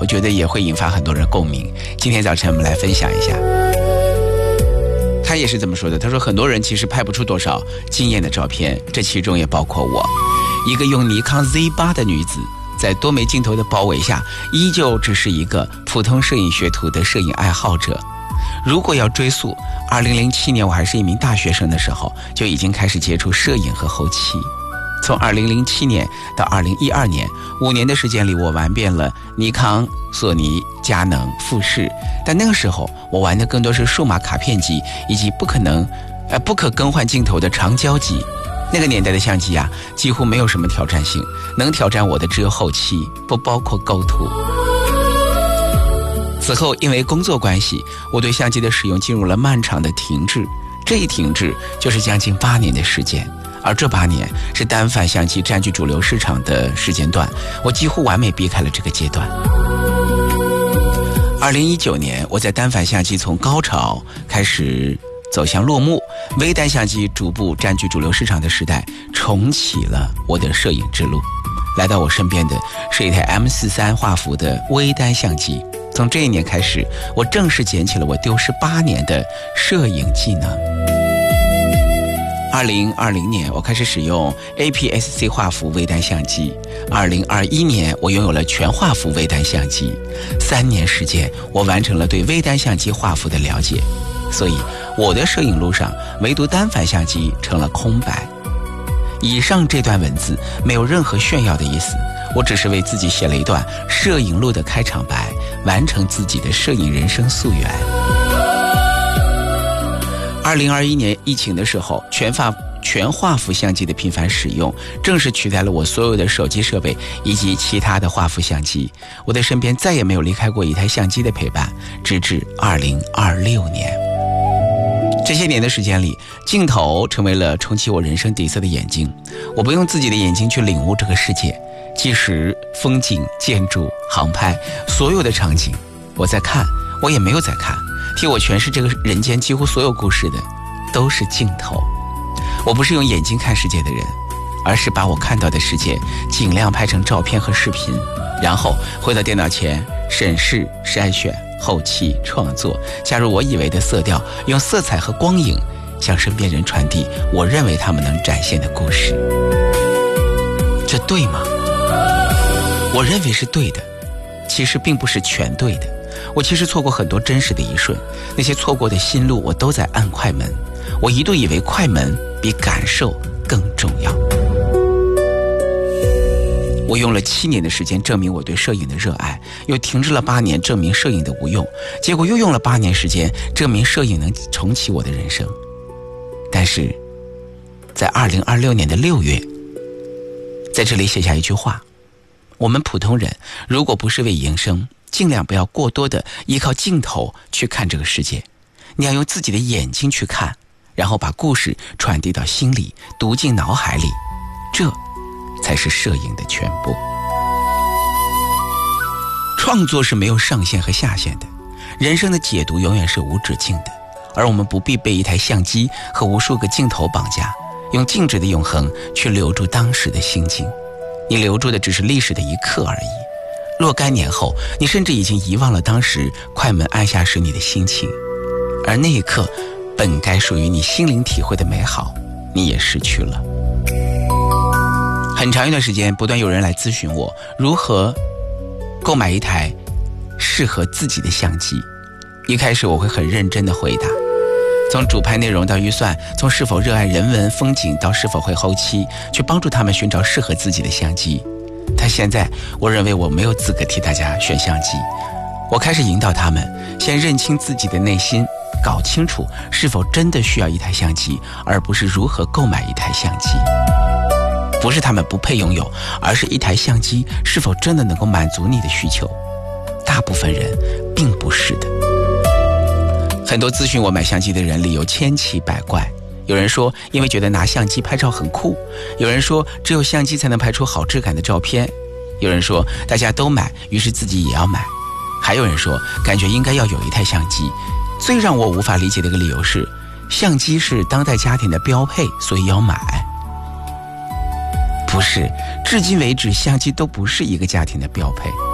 我觉得也会引发很多人共鸣。今天早晨我们来分享一下，他也是这么说的，他说很多人其实拍不出多少惊艳的照片，这其中也包括我，一个用尼康 Z8 的女子，在多枚镜头的包围下，依旧只是一个普通摄影学徒的摄影爱好者。如果要追溯2007年我还是一名大学生的时候，就已经开始接触摄影和后期。从2007年到2012年5年的时间里，我玩遍了尼康、索尼、佳能、富士，但那个时候我玩的更多是数码卡片机以及不可更换镜头的长焦机。那个年代的相机啊，几乎没有什么挑战性，能挑战我的只有后期，不包括构图。此后因为工作关系，我对相机的使用进入了漫长的停滞，这一停滞就是将近8年的时间，而这8年是单反相机占据主流市场的时间段，我几乎完美避开了这个阶段。2019年，我在单反相机从高潮开始走向落幕，微单相机逐步占据主流市场的时代，重启了我的摄影之路。来到我身边的是一台 M43画幅的微单相机。从这一年开始，我正式捡起了我丢失8年的摄影技能。2020年，我开始使用 APS-C 画幅微单相机。2021年，我拥有了全画幅微单相机。3年时间，我完成了对微单相机画幅的了解。所以，我的摄影路上，唯独单反相机成了空白。以上这段文字没有任何炫耀的意思，我只是为自己写了一段摄影路的开场白，完成自己的摄影人生夙愿。2021年疫情的时候，全画幅相机的频繁使用，正式取代了我所有的手机设备以及其他的画幅相机。我的身边再也没有离开过一台相机的陪伴，直至2026年。这些年的时间里，镜头成为了重启我人生底色的眼睛。我不用自己的眼睛去领悟这个世界，即使风景、建筑、航拍，所有的场景，我在看，我也没有在看。替我诠释这个人间几乎所有故事的，都是镜头。我不是用眼睛看世界的人，而是把我看到的世界尽量拍成照片和视频，然后回到电脑前审视、筛选、后期创作，加入我以为的色调，用色彩和光影向身边人传递我认为他们能展现的故事。这对吗？我认为是对的，其实并不是全对的。我其实错过很多真实的一瞬，那些错过的心路我都在按快门。我一度以为快门比感受更重要。我用了7年的时间证明我对摄影的热爱，又停滞了8年证明摄影的无用，结果又用了8年时间证明摄影能重启我的人生。但是在2026年的6月，在这里写下一句话：我们普通人如果不是为营生，尽量不要过多的依靠镜头去看这个世界，你要用自己的眼睛去看，然后把故事传递到心里，读进脑海里，这才是摄影的全部。创作是没有上限和下限的，人生的解读永远是无止境的，而我们不必被一台相机和无数个镜头绑架，用静止的永恒去留住当时的心境。你留住的只是历史的一刻而已，若干年后，你甚至已经遗忘了当时快门按下时你的心情，而那一刻本该属于你心灵体会的美好，你也失去了。很长一段时间，不断有人来咨询我如何购买一台适合自己的相机。一开始我会很认真地回答，从主拍内容到预算，从是否热爱人文风景到是否会后期，去帮助他们寻找适合自己的相机。但现在我认为我没有资格替大家选相机，我开始引导他们先认清自己的内心，搞清楚是否真的需要一台相机，而不是如何购买一台相机。不是他们不配拥有，而是一台相机是否真的能够满足你的需求。大部分人并不是的。很多咨询我买相机的人理由千奇百怪，有人说因为觉得拿相机拍照很酷，有人说只有相机才能拍出好质感的照片，有人说大家都买，于是自己也要买，还有人说感觉应该要有一台相机。最让我无法理解的一个理由是，相机是当代家庭的标配，所以要买。不是，至今为止相机都不是一个家庭的标配。